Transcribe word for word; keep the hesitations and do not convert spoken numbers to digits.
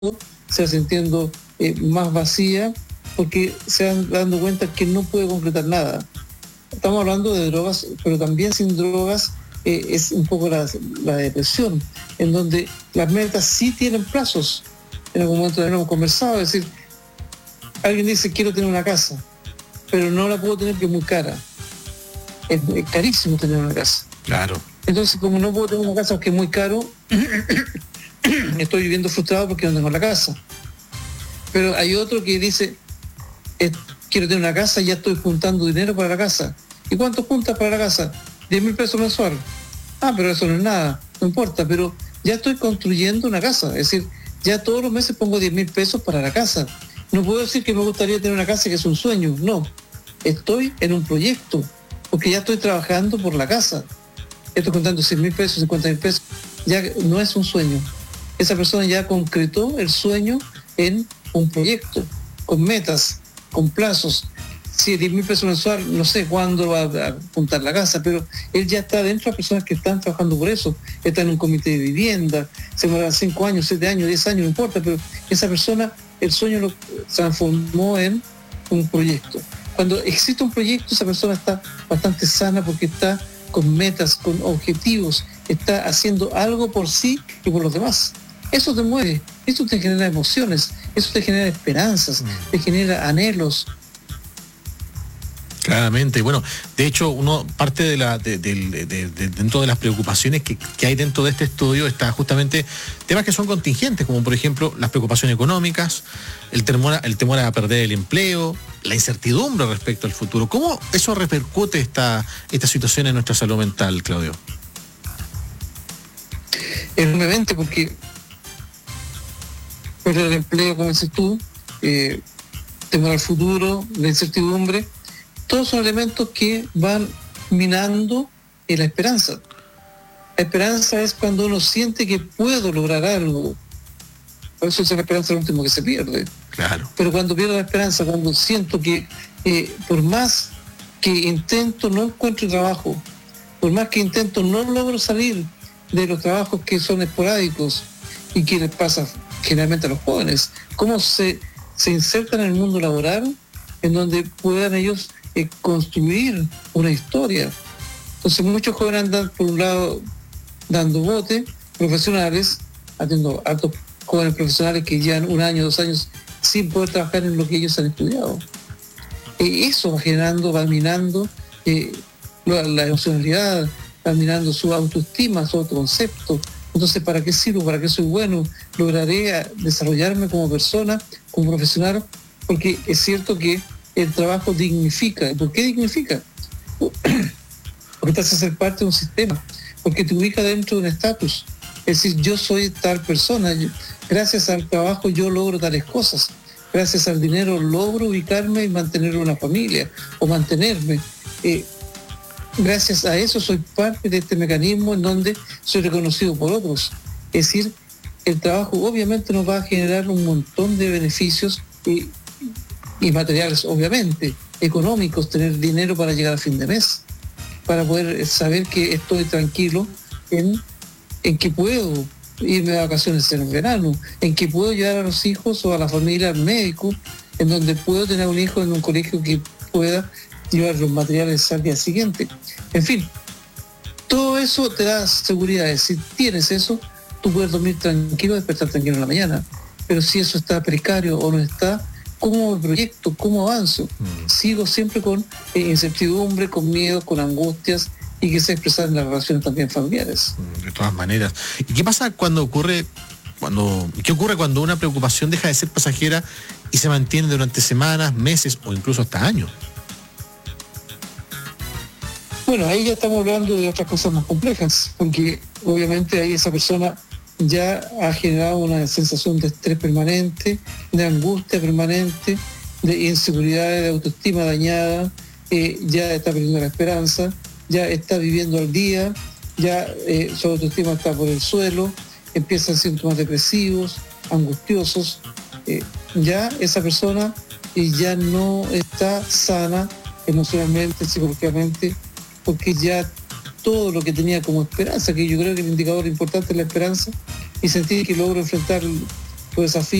se va sintiendo eh, más vacía porque se van dando cuenta que no puede concretar nada. Estamos hablando de drogas, pero también sin drogas eh, es un poco la, la depresión, en donde las metas sí tienen plazos. En algún momento hemos conversado, es decir, alguien dice quiero tener una casa, pero no la puedo tener porque es muy cara. Es, es carísimo tener una casa. Claro. Entonces, como no puedo tener una casa porque es muy caro, estoy viviendo frustrado porque no tengo la casa. Pero hay otro que dice, eh, quiero tener una casa y ya estoy juntando dinero para la casa. ¿Y cuánto juntas para la casa? diez mil pesos mensual. Ah, pero eso no es nada, no importa, pero ya estoy construyendo una casa. Es decir, ya todos los meses pongo diez mil pesos para la casa. No puedo decir que me gustaría tener una casa que es un sueño, no. Estoy en un proyecto, porque ya estoy trabajando por la casa. Estoy contando cien mil pesos, cincuenta mil pesos. Ya no es un sueño. Esa persona ya concretó el sueño en un proyecto, con metas, con plazos. Si diez mil pesos mensual, no sé cuándo va a juntar la casa, pero él ya está dentro de las personas que están trabajando por eso. Está en un comité de vivienda, se mueran cinco años, siete años, diez años, no importa, pero esa persona, el sueño lo transformó en un proyecto. Cuando existe un proyecto, esa persona está bastante sana porque está con metas, con objetivos, está haciendo algo por sí y por los demás. Eso te mueve, eso te genera emociones, eso te genera esperanzas, te genera anhelos. Claramente, y bueno, de hecho, uno parte de la de, de, de, de, de dentro de las preocupaciones que, que hay dentro de este estudio está justamente temas que son contingentes, como por ejemplo las preocupaciones económicas, el temor a, el temor a perder el empleo, la incertidumbre respecto al futuro. ¿Cómo eso repercute esta, esta situación en nuestra salud mental, Claudio? Enormemente, porque perder el empleo, como dices tú, eh, temor al futuro, la incertidumbre, todos son elementos que van minando eh, la esperanza. La esperanza es cuando uno siente que puedo lograr algo. Por eso es la esperanza lo último que se pierde. Claro. Pero cuando pierdo la esperanza, cuando siento que eh, por más que intento no encuentro trabajo, por más que intento no logro salir de los trabajos que son esporádicos y que les pasa generalmente a los jóvenes, cómo se, se insertan en el mundo laboral en donde puedan ellos eh, construir una historia. Entonces muchos jóvenes andan por un lado dando bote, profesionales, atiendo a altos jóvenes profesionales que llevan un año, dos años sin poder trabajar en lo que ellos han estudiado. Eh, eso va generando, va minando eh, la, la emocionalidad, va minando su autoestima, su autoconcepto. Entonces, ¿para qué sirvo? ¿Para qué soy bueno? ¿Lograré desarrollarme como persona, como profesional? Porque es cierto que el trabajo dignifica. ¿Por qué dignifica? Porque te hace ser parte de un sistema, porque te ubica dentro de un estatus. Es decir, yo soy tal persona, yo, gracias al trabajo yo logro tales cosas, gracias al dinero logro ubicarme y mantener una familia o mantenerme. Eh, gracias a eso soy parte de este mecanismo en donde soy reconocido por otros. Es decir, el trabajo obviamente nos va a generar un montón de beneficios y, y materiales, obviamente, económicos, tener dinero para llegar a fin de mes, para poder saber que estoy tranquilo en, en que puedo irme de vacaciones en el verano, en que puedo llevar a los hijos o a la familia al médico, en donde puedo tener un hijo en un colegio que pueda llevar los materiales al día siguiente. En fin, todo eso te da seguridad. Si tienes eso, tú puedes dormir tranquilo, despertar tranquilo en la mañana. Pero si eso está precario o no está, ¿cómo me proyecto? ¿Cómo avanzo? Mm. Sigo siempre con eh, incertidumbre, con miedo, con angustias, y que se expresan en las relaciones también familiares. De todas maneras. ¿Y qué pasa cuando ocurre, cuando, qué ocurre cuando una preocupación deja de ser pasajera y se mantiene durante semanas, meses o incluso hasta años? Bueno, ahí ya estamos hablando de otras cosas más complejas, porque obviamente ahí esa persona ya ha generado una sensación de estrés permanente, de angustia permanente, de inseguridad, de autoestima dañada, eh, ya está perdiendo la esperanza, ya está viviendo al día, ya eh, su autoestima está por el suelo, empiezan síntomas depresivos, angustiosos, eh, ya esa persona eh, ya no está sana emocionalmente, psicológicamente, porque ya todo lo que tenía como esperanza, que yo creo que el indicador importante es la esperanza, y sentir que logro enfrentar desafío